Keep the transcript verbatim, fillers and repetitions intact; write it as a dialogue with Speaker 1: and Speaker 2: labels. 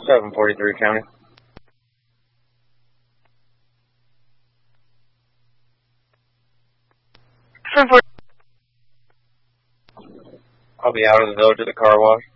Speaker 1: seven forty-three County.
Speaker 2: seven forty.
Speaker 1: I'll be out of the village at the car wash.